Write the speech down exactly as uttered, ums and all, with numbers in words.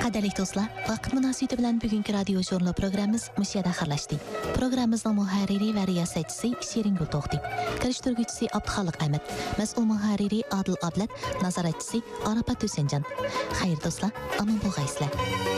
Qadirli do'stlar, vaqt munosabati bilan bugungi radio jurnal programmamiz mushada xirlashdi. Programmamizning muharriri va riyosatchisi Shirin Gulto'xti, kirishtiruvchisi Abduxoliq Ahmad, mas'ul muharriri Adil Ablat, nazoratchisi Arafat Husaynjon. Xayr do'stlar, omon bo'lgaysizlar.